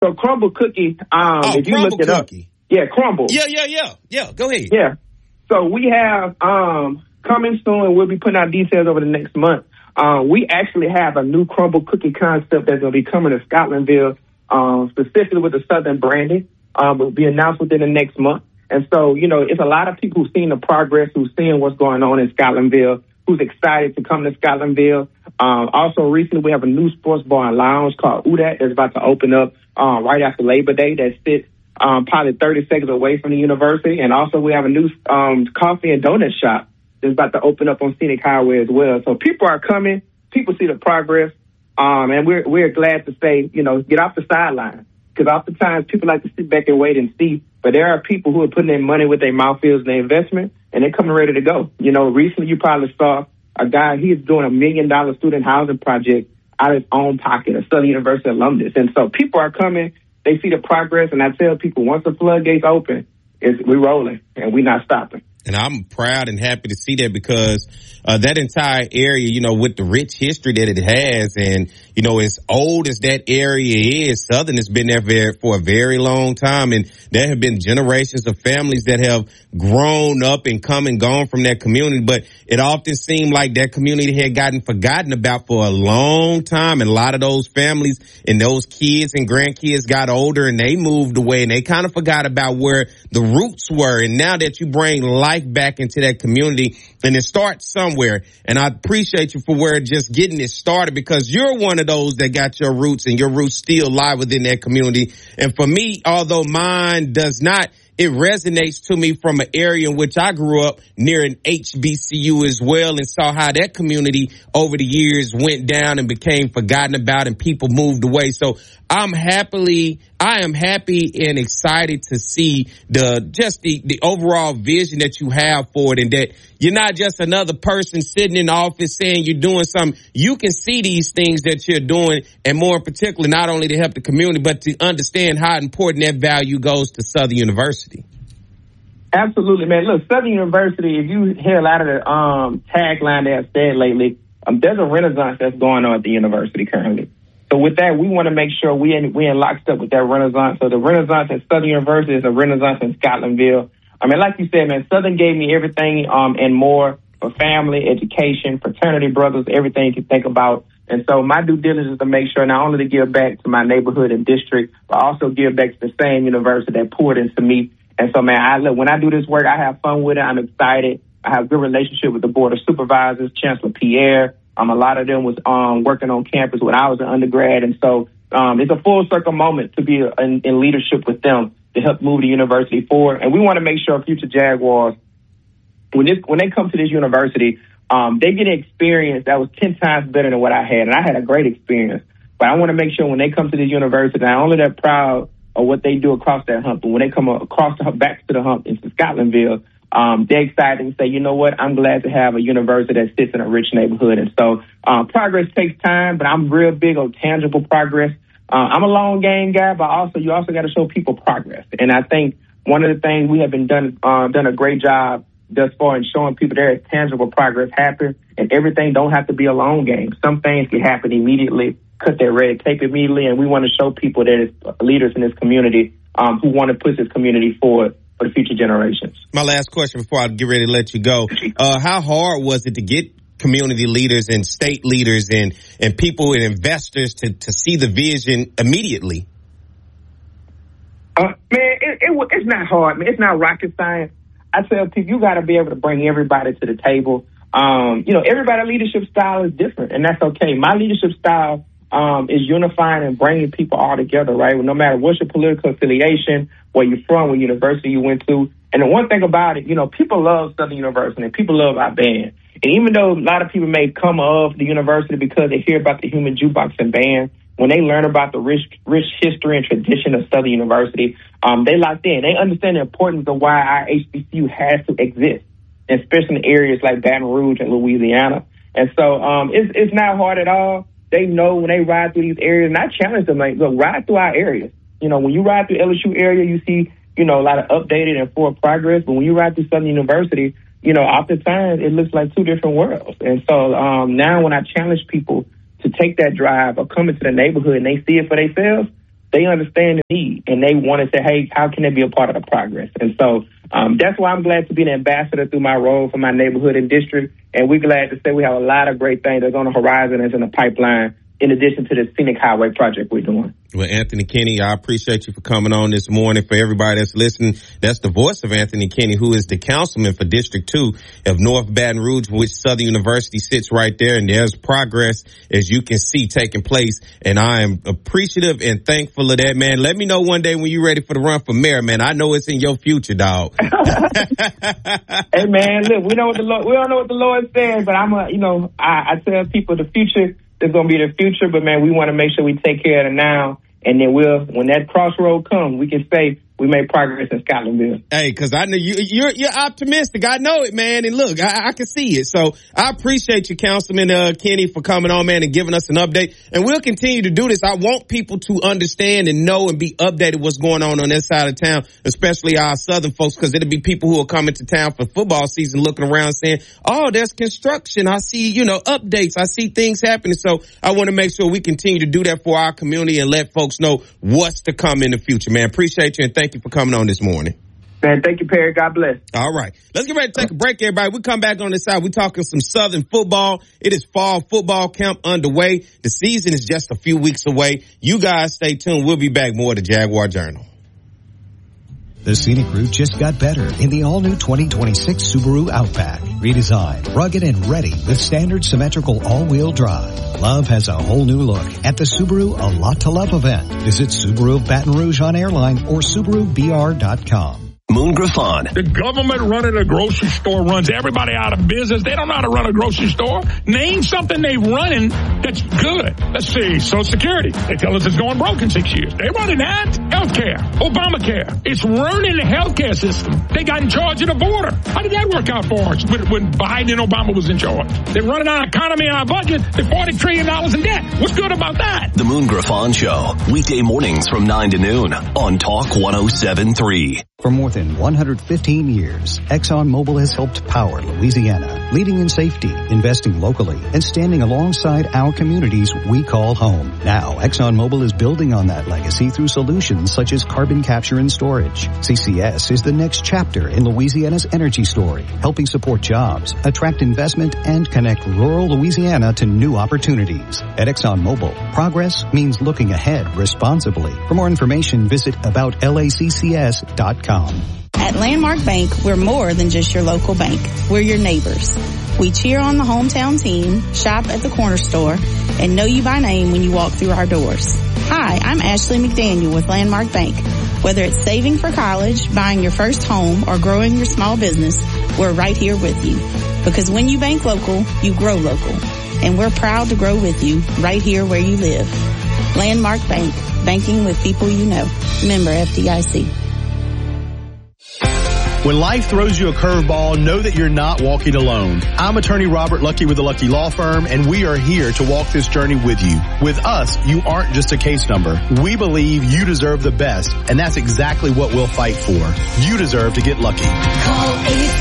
So Crumble Cookie, if you Crumble look it up. Cookie. Yeah, Crumble. Yeah. Go ahead. Yeah. So we have coming soon, and we'll be putting out details over the next month. We actually have a new Crumble Cookie concept that's going to be coming to Scotlandville, specifically with the Southern branding. Will be announced within the next month. And so, it's a lot of people who've seen the progress, who've seen what's going on in Scotlandville, who's excited to come to Scotlandville. Also, recently, we have a new sports bar and lounge called UDAT that's about to open up right after Labor Day that sits probably 30 seconds away from the university. And also, we have a new coffee and donut shop that's about to open up on Scenic Highway as well. So people are coming. People see the progress. And we're glad to say, get off the sideline. Because oftentimes people like to sit back and wait and see. But there are people who are putting their money where their mouth is and their investment, and they're coming ready to go. Recently you probably saw a guy, he's doing $1 million student housing project out of his own pocket, a Southern University alumnus. And so people are coming. They see the progress. And I tell people, once the floodgates open, we're rolling, and we're not stopping. And I'm proud and happy to see that because that entire area, with the rich history that it has and, as old as that area is, Southern has been there for a very long time. And there have been generations of families that have grown up and come and gone from that community. But it often seemed like that community had gotten forgotten about for a long time. And a lot of those families and those kids and grandkids got older and they moved away and they kind of forgot about where the roots were. And now that you bring life back into that community, and it starts somewhere. And I appreciate you for just getting it started because you're one of those that got your roots and your roots still lie within that community. And for me, although mine does not, it resonates to me from an area in which I grew up near an HBCU as well and saw how that community over the years went down and became forgotten about and people moved away. So I am happy and excited to see the overall vision that you have for it and that you're not just another person sitting in the office saying you're doing something. You can see these things that you're doing and more in particular, not only to help the community, but to understand how important that value goes to Southern University. Absolutely, man. Look, Southern University, if you hear a lot of the tagline they have said lately, there's a renaissance that's going on at the university currently. So with that, we want to make sure we in lockstep with that renaissance. So the renaissance at Southern University is a renaissance in Scotlandville. Like you said, man, Southern gave me everything and more for family, education, fraternity brothers, everything you can think about. And so my due diligence is to make sure not only to give back to my neighborhood and district, but also give back to the same university that poured into me. And so, man, when I do this work, I have fun with it. I'm excited. I have a good relationship with the Board of Supervisors, Chancellor Pierre. A lot of them was working on campus when I was an undergrad. And so it's a full circle moment to be in leadership with them to help move the university forward. And we want to make sure future Jaguars, when they come to this university, they get an experience that was 10 times better than what I had. And I had a great experience. But I want to make sure when they come to this university, not only they're proud of what they do across that hump, but when they come across back to the hump into Scotlandville, they're excited and say, you know what, I'm glad to have a university that sits in a rich neighborhood. And so progress takes time, but I'm real big on tangible progress. I'm a long game guy, but you also got to show people progress. And I think one of the things we have been done a great job thus far in showing people there is tangible progress happen, and everything don't have to be a long game. Some things can happen immediately, cut their red tape immediately, and we want to show people that it's leaders in this community who want to push this community forward for the future generations. My last question before I get ready to let you go. How hard was it to get community leaders and state leaders and people and investors to see the vision immediately? Man, it's not hard, man. It's not rocket science. I tell people you got to be able to bring everybody to the table. Everybody's leadership style is different, and that's okay. My leadership style is unifying and bringing people all together, right? No matter what's your political affiliation, where you're from, what university you went to. And the one thing about it, people love Southern University and people love our band. And even though a lot of people may come of the university because they hear about the Human Jukebox and band, when they learn about the rich history and tradition of Southern University, they locked in. They understand the importance of why our HBCU has to exist, especially in areas like Baton Rouge and Louisiana. And so it's not hard at all. They know when they ride through these areas, and I challenge them, like, look, ride through our areas. When you ride through LSU area, you see, a lot of updated and forward progress. But when you ride through Southern University, oftentimes it looks like two different worlds. And so now when I challenge people to take that drive or come into the neighborhood and they see it for themselves, they understand the need, and they want to say, hey, how can they be a part of the progress? And so that's why I'm glad to be an ambassador through my role for my neighborhood and district, and we're glad to say we have a lot of great things that's on the horizon, that's in the pipeline, in addition to the Scenic Highway project we're doing. Well, Anthony Kinney, I appreciate you for coming on this morning. For everybody that's listening, that's the voice of Anthony Kinney, who is the councilman for District 2 of North Baton Rouge, which Southern University sits right there. And there's progress, as you can see, taking place. And I am appreciative and thankful of that, man. Let me know one day when you're ready for the run for mayor, man. I know it's in your future, dog. Hey, man, look, we don't know what the Lord says, but I tell people the future is going to be the future, but man, we want to make sure we take care of the now, and then when that crossroad comes, we can say we made progress in Scotlandville. Hey, because I know you're optimistic. I know it, man. And look, I can see it. So I appreciate you, Councilman Kinney, for coming on, man, and giving us an update. And we'll continue to do this. I want people to understand and know and be updated what's going on this side of town, especially our Southern folks, because it'll be people who are coming to town for football season looking around saying, oh, there's construction. I see, updates. I see things happening. So I want to make sure we continue to do that for our community and let folks know what's to come in the future, man. Appreciate you, and thank you for coming on this morning. Man, thank you, Perry. God bless. All right. Let's get ready to take a break, everybody. We come back on this side. We're talking some Southern football. It is fall football camp underway. The season is just a few weeks away. You guys stay tuned. We'll be back more to Jaguar Journal. The scenic route just got better in the all-new 2026 Subaru Outback. Redesigned, rugged, and ready with standard symmetrical all-wheel drive. Love has a whole new look at the Subaru A Lot to Love event. Visit Subaru of Baton Rouge on airline or SubaruBR.com. Moon Griffon. The government running a grocery store runs everybody out of business. They don't know how to run a grocery store. Name something they running that's good. Let's see. Social Security. They tell us it's going broke in 6 years. They running that. Healthcare. Obamacare. It's ruining the healthcare system. They got in charge of the border. How did that work out for us when Biden and Obama was in charge? They're running our economy and our budget. They're $40 trillion in debt. What's good about that? The Moon Griffon Show. Weekday mornings from 9 to noon on Talk 107.3. For more than 115 years, ExxonMobil has helped power Louisiana, leading in safety, investing locally, and standing alongside our communities we call home. Now, ExxonMobil is building on that legacy through solutions such as carbon capture and storage. CCS is the next chapter in Louisiana's energy story, helping support jobs, attract investment, and connect rural Louisiana to new opportunities. At ExxonMobil, progress means looking ahead responsibly. For more information, visit aboutlaccs.com. At Landmark Bank, we're more than just your local bank. We're your neighbors. We cheer on the hometown team, shop at the corner store, and know you by name when you walk through our doors. Hi, I'm Ashley McDaniel with Landmark Bank. Whether it's saving for college, buying your first home, or growing your small business, we're right here with you. Because when you bank local, you grow local. And we're proud to grow with you right here where you live. Landmark Bank, banking with people you know. Member FDIC. When life throws you a curveball, know that you're not walking alone. I'm attorney Robert Lucky with the Lucky Law Firm, and we are here to walk this journey with you. With us, you aren't just a case number. We believe you deserve the best, and that's exactly what we'll fight for. You deserve to get lucky. Call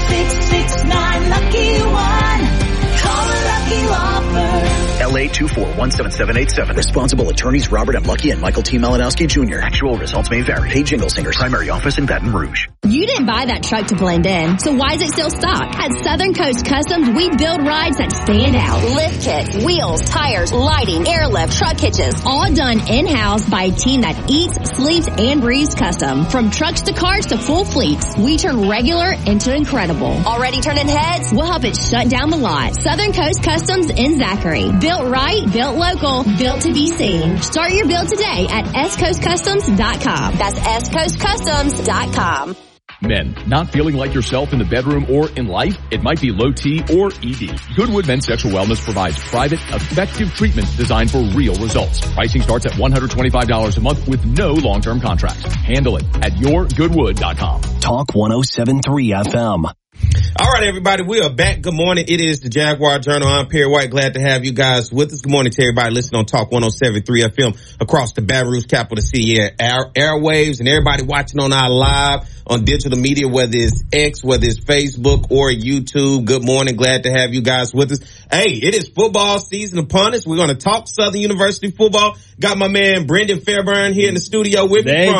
866-9-LUCKY-1. Call the Lucky Law Firm. LA 2417787. Responsible attorneys Robert M. Lucky and Michael T. Malinowski Jr. Actual results may vary. Paid Jingle Singers. Primary office in Baton Rouge. You didn't buy that truck to blend in, so why is it still stock? At Southern Coast Customs, we build rides that stand out. Lift kits, wheels, tires, lighting, airlift, truck hitches, all done in-house by a team that eats, sleeps, and breathes custom. From trucks to cars to full fleets, we turn regular into incredible. Already turning heads? We'll help it shut down the lot. Southern Coast Customs in Zachary. Built right, built local, built to be seen. Start your build today at SCoastCustoms.com. That's SCoastCustoms.com. Men, not feeling like yourself in the bedroom or in life? It might be low T or ED. Goodwood Men's Sexual Wellness provides private, effective treatment designed for real results. Pricing starts at $125 a month with no long-term contracts. Handle it at yourgoodwood.com. Talk 107.3 FM. All right, everybody, we are back. Good morning. It is the Jaguar Journal. I'm Perry White. Glad to have you guys with us. Good morning to everybody listening on Talk 107.3 FM across the Baton Rouge capital city airwaves, and everybody watching on our live on digital media, whether it's X, whether it's Facebook or YouTube. Good morning. Glad to have you guys with us. Hey, it is football season upon us. We're going to talk Southern University football. Got my man Brendan Fairburn here in the studio with me.